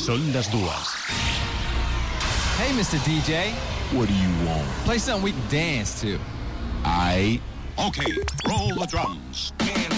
Són les 2. Hey, Mr. DJ. What do you want? Play something we can dance to. I Okay, roll the drums.